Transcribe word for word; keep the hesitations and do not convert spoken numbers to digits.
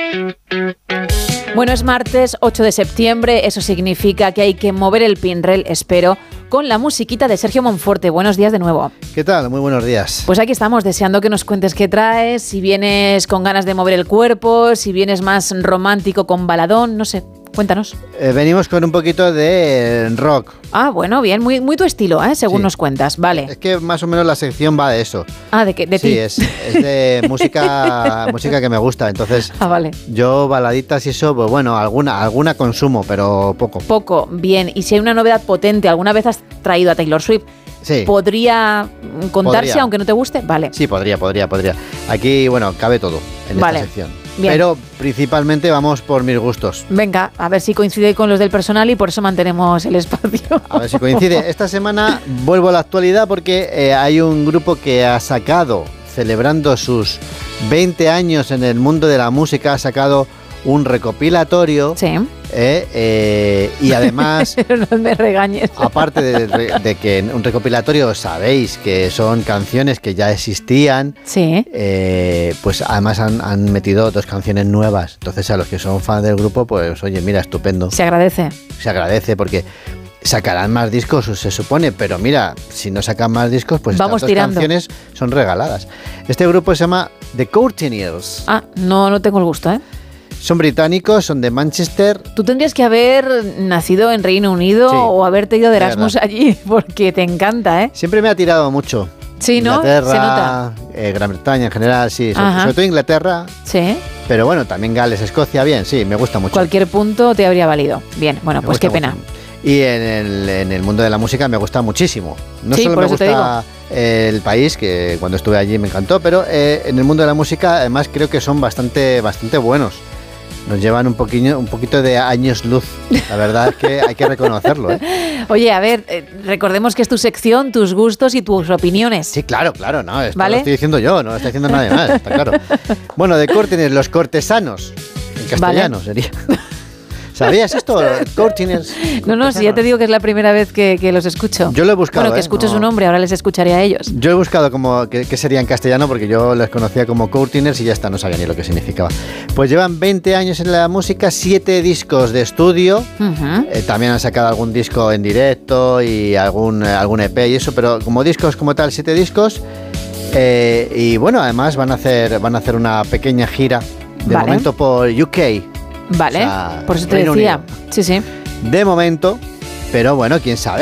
Bueno, es martes ocho de septiembre, eso significa que hay que mover el pinrel, espero, con la musiquita de Sergio Monforte. Buenos días de nuevo. ¿Qué tal? Muy buenos días. Pues aquí estamos, deseando que nos cuentes qué traes, si vienes con ganas de mover el cuerpo, si vienes más romántico con baladón, no sé. Cuéntanos. Eh, venimos con un poquito de rock. Ah, bueno, bien, muy, muy tu estilo, ¿eh? Según sí. nos cuentas, vale. Es que más o menos la sección va de eso. Ah, ¿de qué? ¿De sí, ti? es, es de música música que me gusta, entonces ah, vale. yo baladitas y eso, pues bueno, alguna, alguna consumo, pero poco. Poco, bien. Y si hay una novedad potente, ¿alguna vez has traído a Taylor Swift? Sí. ¿Podría contarse podría. aunque no te guste? Vale. Sí, podría, podría, podría. Aquí, bueno, cabe todo en vale. esta sección. Bien. Pero principalmente vamos por mis gustos. Venga, a ver si coincide con los del personal y por eso mantenemos el espacio. A ver si coincide. Esta semana vuelvo a la actualidad porque eh, hay un grupo que ha sacado, celebrando sus veinte años en el mundo de la música, ha sacado un recopilatorio. Sí. Eh, eh, y además, pero no me regañes. Aparte de, de que en un recopilatorio sabéis que son canciones que ya existían, sí. eh, pues además han, han metido dos canciones nuevas. Entonces a los que son fans del grupo, pues oye, mira, estupendo. Se agradece. Se agradece porque sacarán más discos, se supone, pero mira, si no sacan más discos, pues vamos estas dos tirando. Canciones son regaladas. Este grupo se llama The Courteeners. Ah, no, no tengo el gusto, ¿eh? Son británicos, son de Manchester. Tú tendrías que haber nacido en Reino Unido sí, o haberte ido de Erasmus allí, porque te encanta, ¿eh? Siempre me ha tirado mucho. Sí, ¿no? Inglaterra, se nota. Eh, Gran Bretaña en general, sí. Sobre, sobre todo Inglaterra. Sí. Pero bueno, también Gales, Escocia, bien, sí, me gusta mucho. Cualquier punto te habría valido. Bien, bueno, me pues qué pena. Mucho. Y en el, en el mundo de la música me gusta muchísimo. No sí, solo me gusta el país, que cuando estuve allí me encantó, pero eh, en el mundo de la música además creo que son bastante, bastante buenos. Nos llevan un poquito, un poquito de años luz. La verdad es que hay que reconocerlo, ¿eh? Oye, a ver, eh, recordemos que es tu sección, tus gustos y tus opiniones. Sí, claro, claro, no, esto ¿vale? Lo estoy diciendo yo, no lo está diciendo nadie más, está claro. Bueno, de Courteeners, los cortesanos, en castellano vale. sería. ¿Sabías esto? Courteeners. No, no, si ya te digo que es la primera vez que, que los escucho. Yo lo he buscado. Bueno, que ¿eh? escucho no. su nombre, ahora les escucharé a ellos. Yo he buscado como qué sería en castellano porque yo les conocía como Courteeners y ya está, no sabía ni lo que significaba. Pues llevan veinte años en la música, siete discos de estudio. Uh-huh. Eh, también han sacado algún disco en directo y algún, algún E P y eso, pero como discos como tal, siete discos. Eh, y bueno, además van a hacer, van a hacer una pequeña gira de vale. momento por U K. Vale, o sea, por eso te Reino decía. Unido. Sí, sí. De momento, pero bueno, quién sabe.